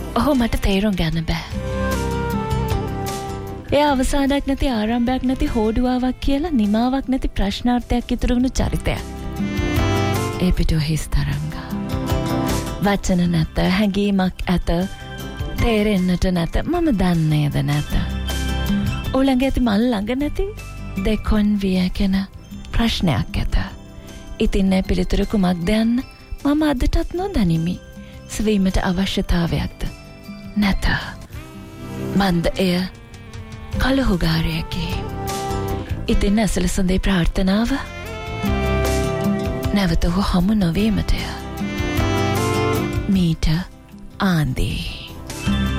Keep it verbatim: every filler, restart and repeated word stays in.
ඔහු මට තේරුම් ගන්න බෑ. එය අවසානයක් නැති ආරම්භයක් නැති හෝඩුවාවක් කියලා නිමාවක් නැති ප්‍රශ්නාර්ථයක් ඉතුරු වුණු චරිතයක්. ඒ පිටුව හිස් තරංගා. වචන නැත, හැඟීමක් ඇත, තේරෙන්නට නැත, මම දන්නේද නැත. ඔළඟ ඇති මල් ළඟ නැති දෙකොන් වියකෙන ප්‍රශ්නයක් ඇත. ඉතින් ඒ පිළිතුරු කුමක්ද යන්න මම අදටත් නොදනිමි. ස්වීමට අවශ්‍යතාවයක්ද නැත. මන්ද එය කලහුගාරයකි. ඉතින් ඇසල සඳේ ප්‍රාර්ථනාව නැවත ඔහු හමු නොවීමටය. මීට ආන්දී